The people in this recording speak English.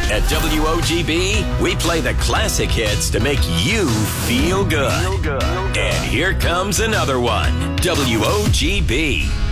At WOGB, we play the classic hits to make you feel good. And here comes another one. WOGB.